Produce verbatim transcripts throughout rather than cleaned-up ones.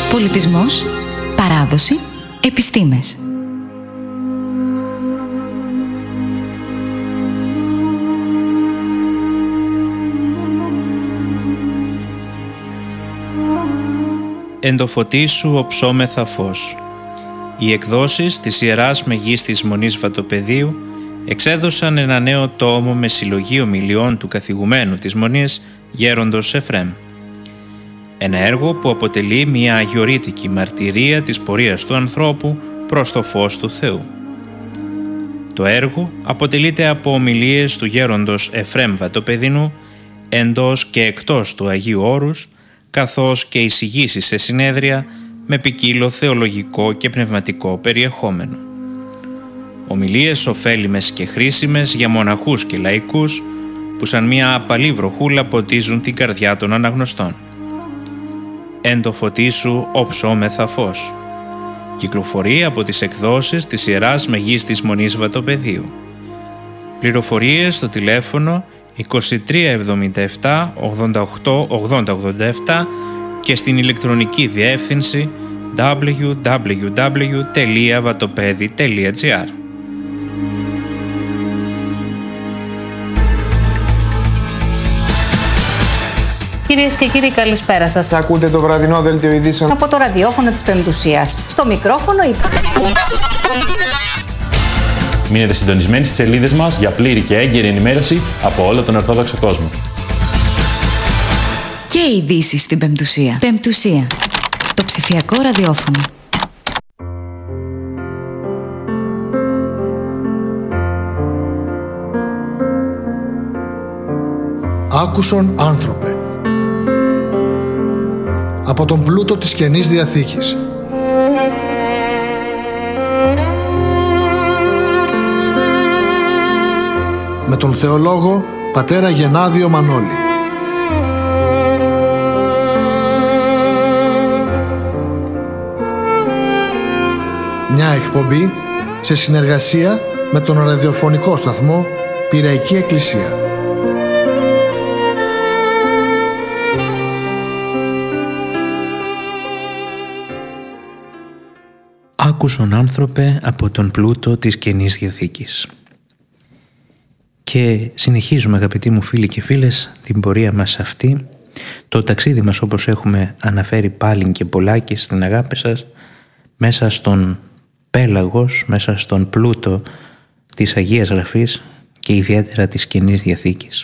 Πολιτισμός, παράδοση, επιστήμες. Εν το φωτί σου οψόμεθα φως. Οι εκδόσεις της Ιεράς Μεγίστης Μονής Βατοπεδίου εξέδωσαν ένα νέο τόμο με συλλογή ομιλιών του καθηγουμένου της Μονής Γέροντος Εφραίμ. Ένα έργο που αποτελεί μια αγιορείτικη μαρτυρία της πορείας του ανθρώπου προς το φως του Θεού. Το έργο αποτελείται από ομιλίες του Γέροντος Εφραίμ Βατοπεδινού εντός και εκτός του Αγίου Όρους, καθώς και εισηγήσεις σε συνέδρια με ποικίλο θεολογικό και πνευματικό περιεχόμενο. Ομιλίες ωφέλιμες και χρήσιμες για μοναχούς και λαϊκούς που σαν μια απαλή βροχούλα ποτίζουν την καρδιά των αναγνωστών. Εν το φωτί σου οψόμεθα φως. Κυκλοφορεί από τις εκδόσεις της Ιεράς Μεγίστης Μονής Βατοπεδίου. Πληροφορίες στο τηλέφωνο είκοσι τρία εβδομήντα επτά ογδόντα οκτώ ογδόντα ογδόντα επτά και στην ηλεκτρονική διεύθυνση double-u double-u double-u τελεία vatopedi τελεία gr. Κυρίες και κύριοι, καλησπέρα σας. Ακούτε το βραδινό δελτίο ειδήσεων από το ραδιόφωνο της Πεμπτουσίας. Στο μικρόφωνο η... Μείνετε συντονισμένοι στις σελίδες μας για πλήρη και έγκαιρη ενημέρωση από όλο τον Ορθόδοξο κόσμο. Και ειδήσεις στην Πεμπτουσία. Πεμπτουσία. Το ψηφιακό ραδιόφωνο. Άκουσον άνθρωπε. Από τον πλούτο της Καινής Διαθήκης. Με τον θεολόγο πατέρα Γενάδιο Μανώλη. Μια εκπομπή σε συνεργασία με τον ραδιοφωνικό σταθμό Πειραϊκή Εκκλησία. Άκουσον άνθρωπε από τον πλούτο της Καινής Διαθήκης. Και συνεχίζουμε, αγαπητοί μου φίλοι και φίλες, την πορεία μας αυτή, το ταξίδι μας, όπως έχουμε αναφέρει πάλιν και πολλάκι στην αγάπη σας, μέσα στον πέλαγος, μέσα στον πλούτο της Αγίας Γραφής και ιδιαίτερα της Καινής Διαθήκης.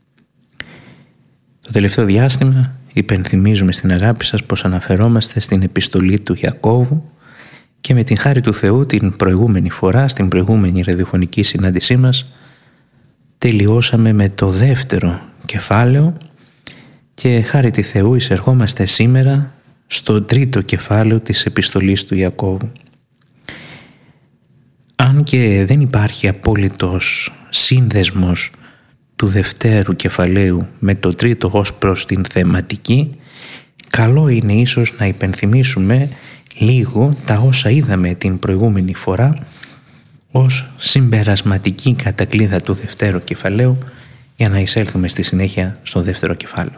Το τελευταίο διάστημα υπενθυμίζουμε στην αγάπη σας πως αναφερόμαστε στην επιστολή του Ιακώβου και με την χάρη του Θεού την προηγούμενη φορά, στην προηγούμενη ραδιοφωνική συνάντησή μας, τελειώσαμε με το δεύτερο κεφάλαιο και χάρη του Θεού εισερχόμαστε σήμερα στο τρίτο κεφάλαιο της επιστολής του Ιακώβου. Αν και δεν υπάρχει απόλυτος σύνδεσμος του δευτέρου κεφαλαίου με το τρίτο ως προς την θεματική, καλό είναι ίσως να υπενθυμίσουμε λίγο τα όσα είδαμε την προηγούμενη φορά ως συμπερασματική κατακλείδα του δευτέρου κεφαλαίου για να εισέλθουμε στη συνέχεια στο δεύτερο κεφάλαιο.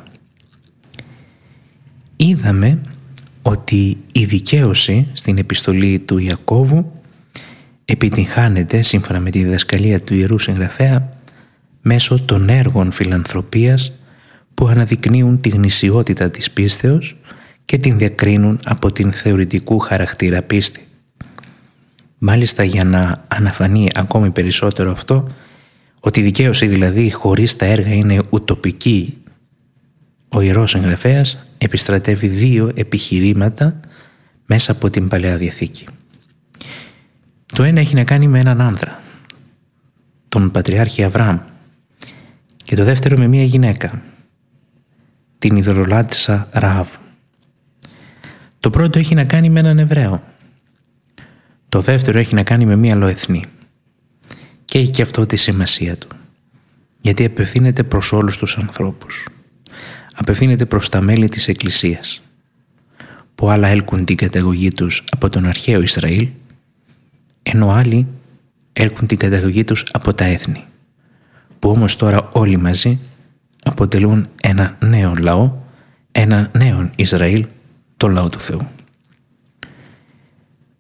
Είδαμε ότι η δικαίωση στην επιστολή του Ιακώβου επιτυγχάνεται σύμφωνα με τη διδασκαλία του Ιερού Συγγραφέα μέσω των έργων φιλανθρωπίας που αναδεικνύουν τη γνησιότητα της πίστεως και την διακρίνουν από την θεωρητικού χαρακτήρα πίστη. Μάλιστα, για να αναφανεί ακόμη περισσότερο αυτό, ότι η δικαίωση δηλαδή χωρίς τα έργα είναι ουτοπική, ο Ιερός Συγγραφέας επιστρατεύει δύο επιχειρήματα μέσα από την Παλαιά Διαθήκη. Το ένα έχει να κάνει με έναν άνδρα, τον Πατριάρχη Αβραάμ, και το δεύτερο με μία γυναίκα, την ειδωλολάτρησα Ραάβ. Το πρώτο έχει να κάνει με έναν Εβραίο. Το δεύτερο έχει να κάνει με μία αλλοεθνή. Και έχει και αυτό τη σημασία του. Γιατί απευθύνεται προς όλους τους ανθρώπους. Απευθύνεται προς τα μέλη της Εκκλησίας, που άλλα έλκουν την καταγωγή τους από τον αρχαίο Ισραήλ, ενώ άλλοι έλκουν την καταγωγή τους από τα έθνη, που όμως τώρα όλοι μαζί αποτελούν ένα νέο λαό, ένα νέο Ισραήλ, το λαό του Θεού.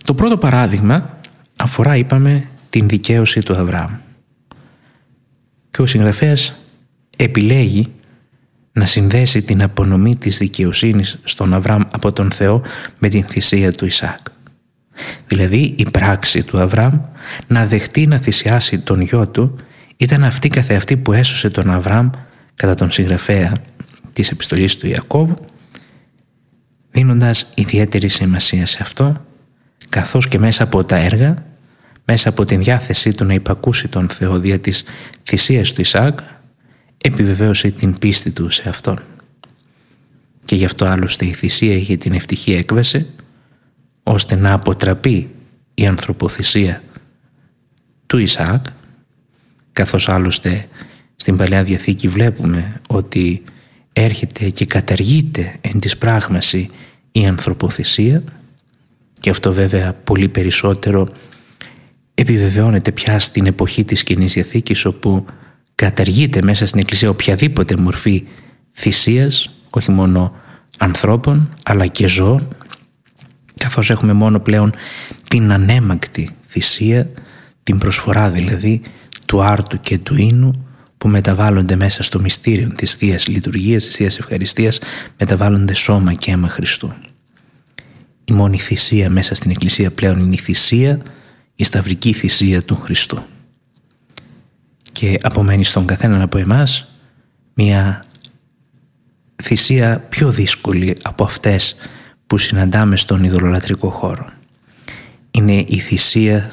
Το πρώτο παράδειγμα αφορά, είπαμε, την δικαίωση του Αβραάμ. Και ο συγγραφέας επιλέγει να συνδέσει την απονομή της δικαιοσύνης στον Αβραάμ από τον Θεό με την θυσία του Ισαάκ. Δηλαδή η πράξη του Αβραάμ να δεχτεί να θυσιάσει τον γιο του ήταν αυτή καθεαυτή που έσωσε τον Αβραάμ κατά τον συγγραφέα της επιστολής του Ιακώβου, δίνοντας ιδιαίτερη σημασία σε αυτό, καθώς και μέσα από τα έργα, μέσα από την διάθεσή του να υπακούσει τον Θεό δια της θυσίας του Ισαάκ, επιβεβαίωσε την πίστη του σε αυτόν. Και γι' αυτό άλλωστε η θυσία είχε την ευτυχή έκβαση, ώστε να αποτραπεί η ανθρωποθυσία του Ισαάκ, καθώς άλλωστε στην Παλαιά Διαθήκη βλέπουμε ότι έρχεται και καταργείται εν της πράγμαση η ανθρωποθυσία, και αυτό βέβαια πολύ περισσότερο επιβεβαιώνεται πια στην εποχή της Καινής Διαθήκης, όπου καταργείται μέσα στην Εκκλησία οποιαδήποτε μορφή θυσίας, όχι μόνο ανθρώπων αλλά και ζώων, καθώς έχουμε μόνο πλέον την ανέμακτη θυσία, την προσφορά δηλαδή του άρτου και του ίνου, που μεταβάλλονται μέσα στο μυστήριο της Θείας Λειτουργίας, της Θείας Ευχαριστίας, μεταβάλλονται σώμα και αίμα Χριστού. Η μόνη θυσία μέσα στην Εκκλησία πλέον είναι η θυσία, η σταυρική θυσία του Χριστού. Και απομένει στον καθέναν από εμάς μια θυσία πιο δύσκολη από αυτές που συναντάμε στον ειδωλολατρικό χώρο. Είναι η θυσία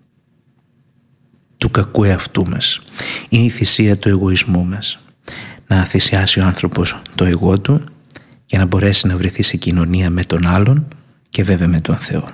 του κακού εαυτού μας. Είναι η θυσία του εγωισμού μας. Να θυσιάσει ο άνθρωπος το εγώ του για να μπορέσει να βρεθεί σε κοινωνία με τον άλλον και βέβαια με τον Θεό.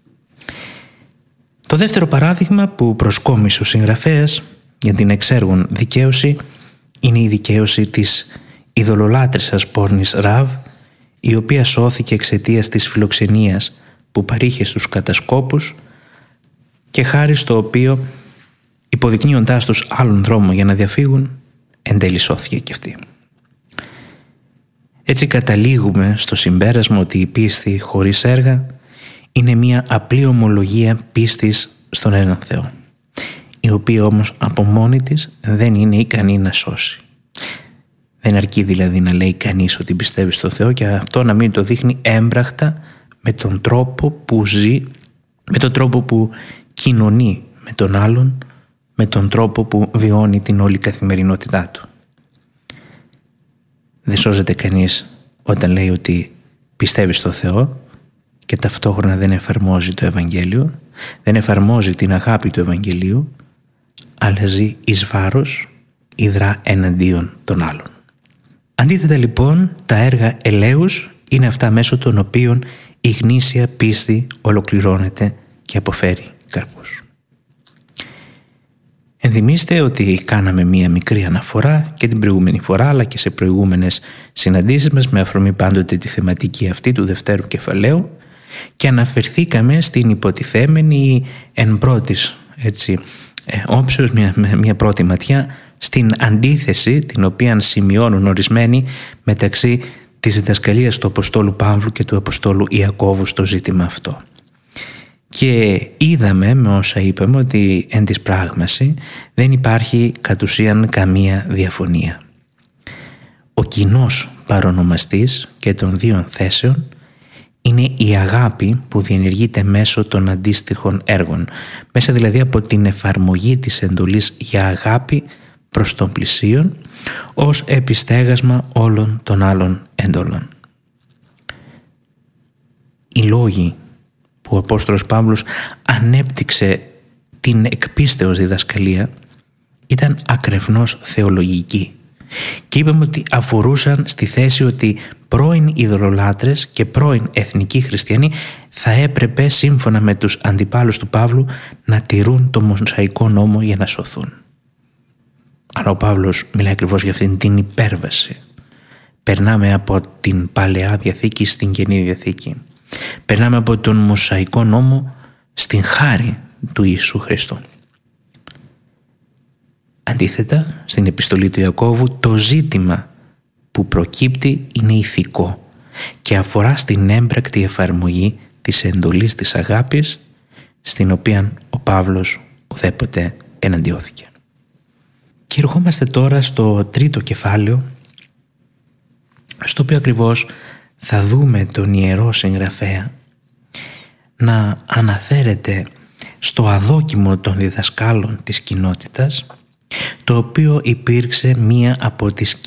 Το δεύτερο παράδειγμα που προσκόμισε ο συγγραφέας για την εξέργον δικαίωση είναι η δικαίωση της ειδωλολάτρισσας πόρνης Ραβ, η οποία σώθηκε εξαιτίας της φιλοξενίας που παρήχε στους κατασκόπους και χάρη στο οποίο, υποδεικνύοντάς τους άλλον δρόμο για να διαφύγουν, εν τέλει σώθηκε και αυτή. Έτσι καταλήγουμε στο συμπέρασμα ότι η πίστη χωρίς έργα είναι μια απλή ομολογία πίστης στον έναν Θεό, η οποία όμως από μόνη της δεν είναι ικανή να σώσει. Δεν αρκεί δηλαδή να λέει κανείς ότι πιστεύει στον Θεό και αυτό να μην το δείχνει έμπρακτα με τον τρόπο που ζει, με τον τρόπο που κοινωνεί με τον άλλον, με τον τρόπο που βιώνει την όλη καθημερινότητά του. Δεν σώζεται κανείς όταν λέει ότι πιστεύει στον Θεό και ταυτόχρονα δεν εφαρμόζει το Ευαγγέλιο, δεν εφαρμόζει την αγάπη του Ευαγγελίου, αλλά ζει εις βάρος ή δρά εναντίον των άλλων. Αντίθετα λοιπόν, τα έργα ελέους είναι αυτά μέσω των οποίων η γνήσια πίστη ολοκληρώνεται και αποφέρει καρπούς. Ενθυμίστε ότι κάναμε μία μικρή αναφορά και την προηγούμενη φορά αλλά και σε προηγούμενες συναντήσεις μας με αφορμή πάντοτε τη θεματική αυτή του δευτέρου κεφαλαίου και αναφερθήκαμε στην υποτιθέμενη εν πρώτης έτσι, ε, όψεως μια, μια πρώτη ματιά στην αντίθεση την οποία σημειώνουν ορισμένοι μεταξύ της διδασκαλίας του Αποστόλου Παύλου και του Αποστόλου Ιακώβου στο ζήτημα αυτό. Και είδαμε με όσα είπαμε ότι εν της πράγμαση δεν υπάρχει κατ' ουσίαν καμία διαφωνία. Ο κοινός παρονομαστής και των δύο θέσεων είναι η αγάπη που διενεργείται μέσω των αντίστοιχων έργων, μέσα δηλαδή από την εφαρμογή της εντολής για αγάπη προς τον πλησίον ως επιστέγασμα όλων των άλλων εντολών. Οι λόγοι που ο Απόστολος Παύλος ανέπτυξε την εκπίστεως διδασκαλία ήταν ακρεφνώς θεολογικοί και είπαμε ότι αφορούσαν στη θέση ότι πρώην ειδωλολάτρες και πρώην εθνικοί χριστιανοί θα έπρεπε σύμφωνα με τους αντιπάλους του Παύλου να τηρούν το Μωσαϊκό νόμο για να σωθούν. Αλλά ο Παύλος μιλάει ακριβώς για αυτήν την υπέρβαση. Περνάμε από την Παλαιά Διαθήκη στην Καινή Διαθήκη. Περνάμε από τον Μωσαϊκό νόμο στην χάρη του Ιησού Χριστού. Αντίθετα, στην επιστολή του Ιακώβου το ζήτημα που προκύπτει είναι ηθικό και αφορά στην έμπρακτη εφαρμογή της εντολής της αγάπης στην οποία ο Παύλος ουδέποτε εναντιώθηκε. Και ερχόμαστε τώρα στο τρίτο κεφάλαιο, στο οποίο ακριβώς θα δούμε τον ιερό συγγραφέα να αναφέρεται στο αδόκιμο των διδασκάλων της κοινότητας, το οποίο υπήρξε μία από τις